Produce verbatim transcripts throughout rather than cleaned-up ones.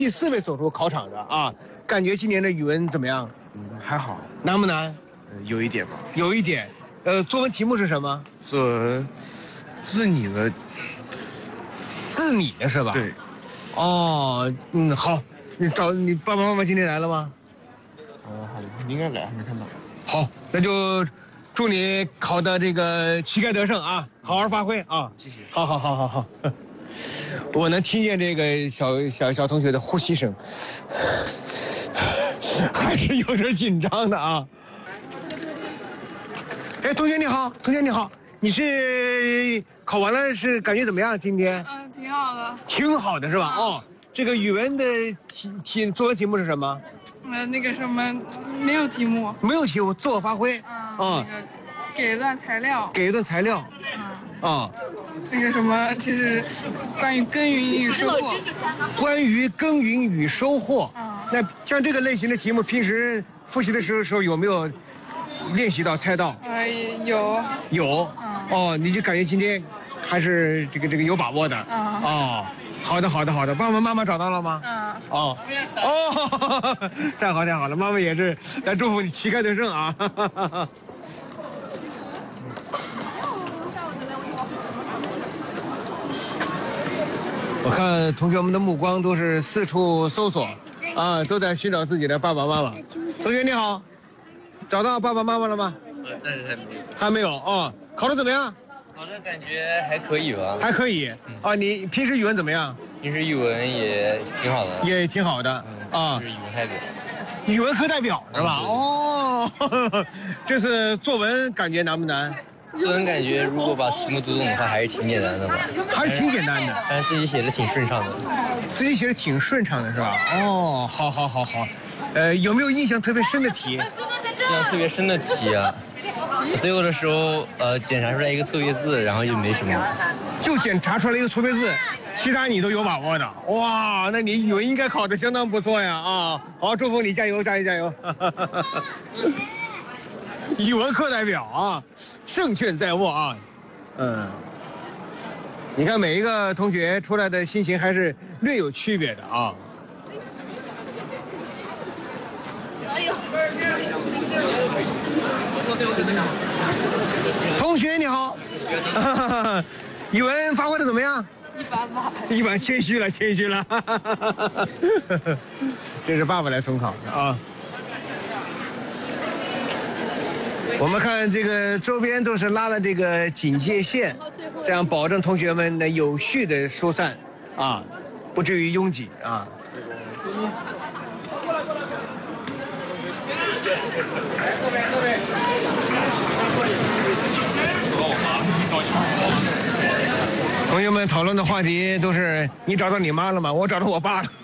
第四位走出考场的啊，感觉今年的语文怎么样？ 嗯，还好， 难不难？ 呃有一点吧。 有一点。呃，作文题目是什么？ 作文，自你的， 自拟的是吧？ 对。 哦，嗯，好，你找你爸爸妈妈今天来了吗？ 哦，好的，应该来，还没看到。 好，那就祝你考的这个旗开得胜啊，好好发挥啊！ 谢谢。 好好好好好。我能听见这个小小小同学的呼吸声，还是有点紧张的啊。哎，同学你好，同学你好，你是考完了是感觉怎么样？今天？ 嗯，挺好的。 挺好的是吧？哦，这个语文的题题作文题目是什么？ 呃，那个什么，没有题目。 没有题目，自我发挥。 啊。 啊。 那个，给一段材料。 给一段材料。 啊。 啊。 那个什么，就是关于耕耘与收获。 关于耕耘与收获。 啊。 那像这个类型的题目，平时复习的时候时候有没有练习到、猜到？ 呃，有。 有。啊。哦，你就感觉今天还是这个这个有把握的。 啊。 哦，好的好的好的，爸爸妈妈找到了吗？ 嗯。 哦哦，太好太好了，妈妈也是来祝福你旗开得胜啊！我看同学们的目光都是四处搜索，啊，都在寻找自己的爸爸妈妈。同学你好，找到爸爸妈妈了吗？ 呃，但是还没有。 还没有哦，考得怎么样？ 考的感觉还可以吧。 还可以。嗯、啊，你平时语文怎么样？ 平时语文也挺好的。 也挺好的。 嗯、 啊， 是语文代表。 语文课代表是吧？嗯、哦，呵呵，这次作文感觉难不难？ 作文感觉如果把题目读懂的话，还是挺简单的吧？ 还是挺简单的， 但是自己写的挺顺畅的。 自己写的挺顺畅的是吧？哦，好好好好。呃，有没有印象特别深的题？ 印象特别深的题啊，最后的时候呃检查出来一个错别字，然后就没什么。 就检查出来一个错别字，其他你都有把握的。哇，那你语文应该考得相当不错呀！啊，好，祝福你，加油，加油，加油！语文课代表啊，胜券在握啊。嗯，你看每一个同学出来的心情还是略有区别的啊。同学你好，语文发挥的怎么样？ 一般吧。 一般，谦虚了，谦虚了。这是爸爸来送考的啊。我们看这个周边都是拉了这个警戒线，这样保证同学们的有序的疏散，啊，不至于拥挤啊。同学们讨论的话题都是：你找到你妈了吗？我找到我爸了。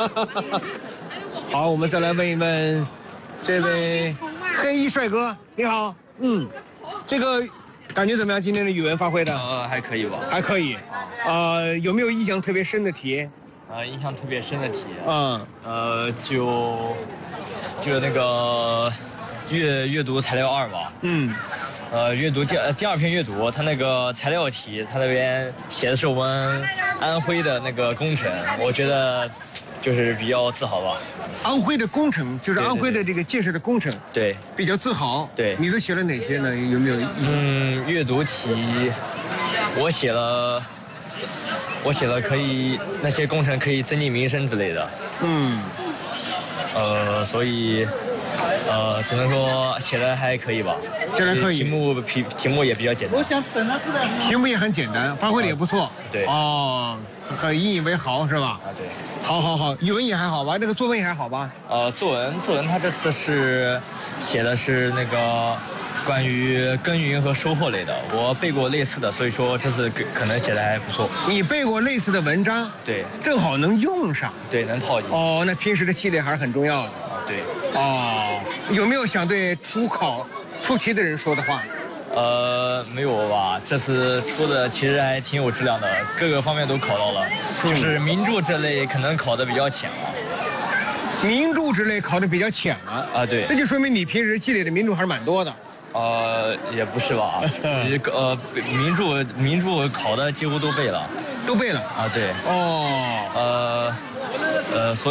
好，我们再来问一问这位黑衣帅哥，你好，嗯，这个感觉怎么样？今天的语文发挥的？ 呃，还可以吧。 还可以。啊、呃，有没有印象特别深的题？ 呃，印象特别深的题。 嗯。 呃，就就那个阅阅读材料二吧。 嗯。 呃，阅读第二第二篇阅读，它那个材料题，它那边写的是我们安徽的那个工程，我觉得就是比较自豪吧。 安徽的工程就是安徽的这个建设的工程， 对， 比较自豪。 对， 你都写了哪些呢？有没有？ 嗯，阅读题，我写了，我写了可以那些工程可以增进民生之类的。 嗯。 呃，所以。呃，只能说写的还可以吧， 写的可以。 题目题题目也比较简单。我想等他出来。题目也很简单，发挥的也不错。 对。 哦，很引以为豪是吧？ 啊，对。 好好好，语文也还好吧？那个作文也还好吧？ 呃，作文作文他这次是写的是那个关于耕耘和收获类的，我背过类似的，所以说这次可能写的还不错。 你背过类似的文章？ 对。正好能用上。 对，能套进。 哦，那平时的积累还是很重要的。 对。 哦，有没有想对出考出题的人说的话？ 呃，没有吧。这次出的其实还挺有质量的，各个方面都考到了。嗯、就是名著这类可能考的比较浅了。 名著之类考的比较浅了啊？对。 这就说明你平时积累的名著还是蛮多的。 呃，也不是吧。呃，名著名著考的几乎都背了。 都背了。 啊，对， 哦， 呃，呃，所以。